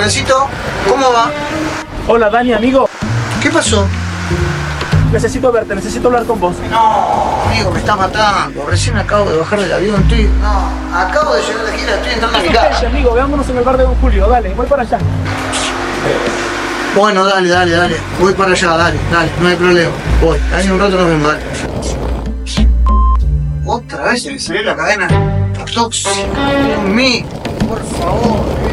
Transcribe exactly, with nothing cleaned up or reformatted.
Jovencito, ¿cómo va? Hola, Dani, amigo. ¿Qué pasó? Necesito verte, necesito hablar con vos. No, amigo, me está matando. Recién acabo de bajar del avión, estoy... No, acabo de llegar de gira, estoy entrando a mi casa. Amigo, veámonos en el bar de Don Julio, dale, voy para allá. Bueno, dale, dale, dale. Voy para allá, dale, dale, no hay problema. Voy, ahí en un rato nos vemos, dale. Otra vez se me salió la cadena tóxica. Dios mío, por favor.